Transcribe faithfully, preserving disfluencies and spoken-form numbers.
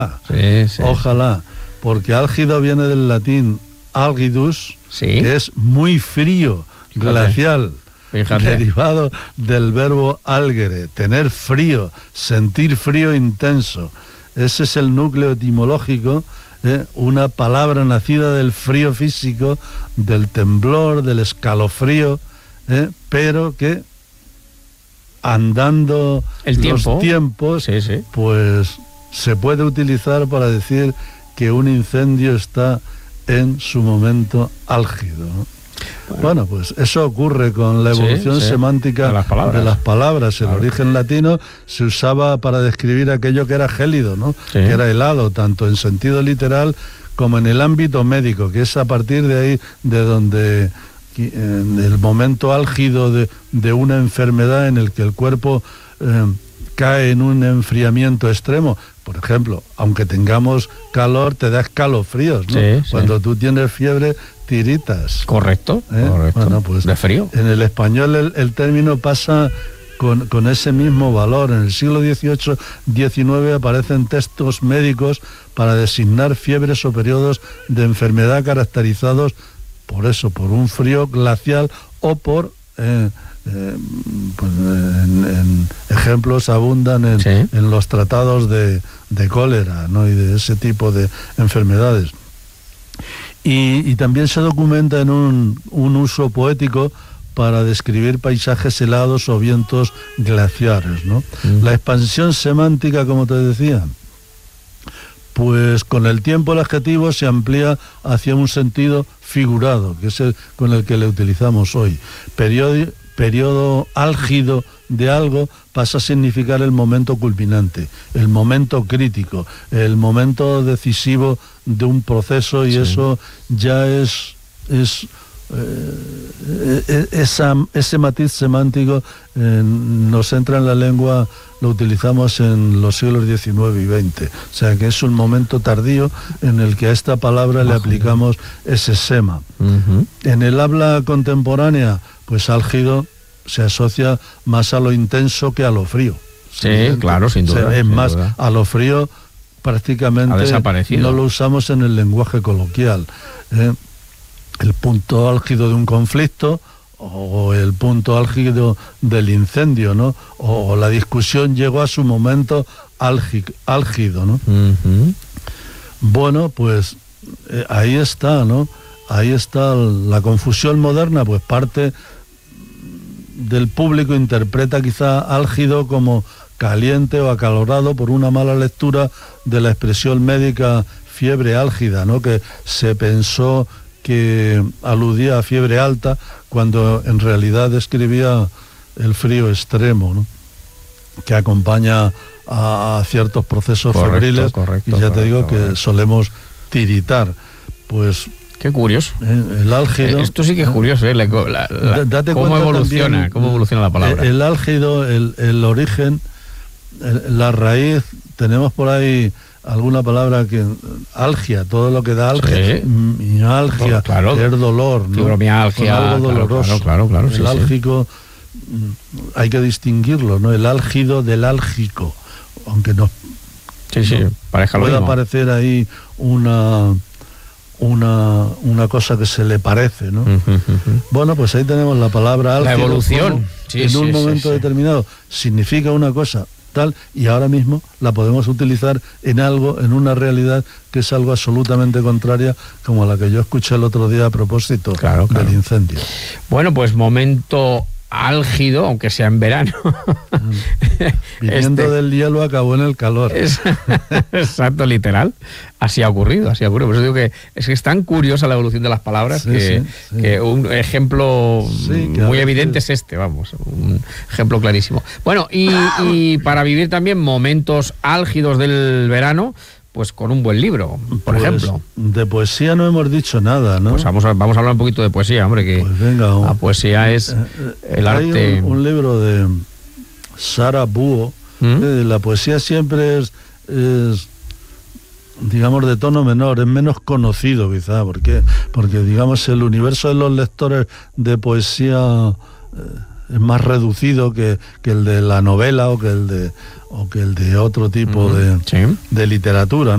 Sí, sí. Ojalá, porque álgido viene del latín algidus, sí. que es muy frío, Fíjate. glacial, Fíjate. derivado del verbo algere, tener frío, sentir frío intenso. Ese es el núcleo etimológico, ¿eh? Una palabra nacida del frío físico, del temblor, del escalofrío, ¿eh? Pero que andando el tiempo. los tiempos, sí, sí. pues se puede utilizar para decir que un incendio está en su momento álgido, ¿no? Bueno. bueno, pues eso ocurre con la evolución sí, sí. semántica de las palabras. De las palabras. El claro. origen latino se usaba para describir aquello que era gélido, ¿no? Sí. Que era helado, tanto en sentido literal como en el ámbito médico, que es a partir de ahí de donde en el momento álgido de, de una enfermedad en el que el cuerpo eh, cae en un enfriamiento extremo. Por ejemplo, aunque tengamos calor, te da escalofríos, ¿no? Sí, Cuando sí. tú tienes fiebre, tiritas. Correcto, ¿Eh? correcto. Bueno, pues, de frío. En el español el, el término pasa con, con ese mismo valor. En el siglo dieciocho diecinueve aparecen textos médicos para designar fiebres o periodos de enfermedad caracterizados por eso, por un frío glacial o por... Eh, Eh, pues en, en ejemplos abundan en, sí. en los tratados de, de cólera, ¿no? Y de ese tipo de enfermedades. Y, y también se documenta en un, un uso poético para describir paisajes helados o vientos glaciares, ¿no? Mm. La expansión semántica, como te decía, pues con el tiempo el adjetivo se amplía hacia un sentido figurado, que es el con el que le utilizamos hoy. Periodo periodo álgido de algo pasa a significar el momento culminante, el momento crítico, el momento decisivo de un proceso, y sí. Eso ya es, es eh, esa, ese matiz semántico eh, nos entra en la lengua, lo utilizamos en los siglos diecinueve y veinte, o sea que es un momento tardío en el que a esta palabra le aplicamos ese sema. Uh-huh. En el habla contemporánea, pues álgido se asocia más a lo intenso que a lo frío. Sí, ¿sí? Claro, sin duda. O sea, es sin más, duda. A lo frío prácticamente ha desaparecido. No lo usamos en el lenguaje coloquial. ¿eh? El punto álgido de un conflicto o el punto álgido del incendio, ¿no? O la discusión llegó a su momento álgido, álgido, ¿no? Uh-huh. Bueno, pues eh, ahí está, ¿no? Ahí está la confusión moderna, pues parte del público interpreta quizá álgido como caliente o acalorado por una mala lectura de la expresión médica fiebre álgida, ¿no? Que se pensó que aludía a fiebre alta cuando en realidad describía el frío extremo, ¿no? Que acompaña a, a ciertos procesos correcto, febriles correcto, y ya correcto, te digo que correcto. solemos tiritar, pues qué curioso. El álgido. Eh, esto sí que es curioso, ¿eh? La, la, la, Date cómo evoluciona, también, cómo evoluciona la palabra. El, el álgido, el, el origen, el, la raíz, tenemos por ahí alguna palabra que algia, todo lo que da algia, sí. mialgia, claro, es dolor, ¿no? Fibromialgia, algo doloroso. Claro, claro, claro, el sí, álgico sí. Hay que distinguirlo, ¿no? El álgido del álgico, aunque no. Sí, sí, no parezca lo puede mismo. aparecer ahí una una una cosa que se le parece, ¿no? Uh-huh, uh-huh. Bueno, pues ahí tenemos la palabra álgido. La evolución. Sí, en sí, un sí, momento sí. determinado significa una cosa tal, y ahora mismo la podemos utilizar en algo, en una realidad que es algo absolutamente contraria, como la que yo escuché el otro día a propósito claro, claro. del incendio. Bueno, pues momento álgido, aunque sea en verano. Viniendo este, del hielo acabó en el calor. Es, exacto, literal. Así ha ocurrido, así ha ocurrido. Por eso digo que es que es tan curiosa la evolución de las palabras, sí, que, sí, sí. que un ejemplo sí, muy evidente es este, vamos, un ejemplo clarísimo. Bueno, y, y para vivir también momentos álgidos del verano, pues con un buen libro, por pues, ejemplo. De poesía no hemos dicho nada, ¿no? Pues vamos a, vamos a hablar un poquito de poesía, hombre, que pues venga, un, la poesía es eh, el hay arte... Un, un libro de Sara Buo, ¿Mm? eh, la poesía siempre es, es, digamos, de tono menor, es menos conocido quizá, porque, porque digamos, el universo de los lectores de poesía... Eh, es más reducido que, que el de la novela o que el de o que el de otro tipo uh-huh. de, sí. de literatura, ¿no?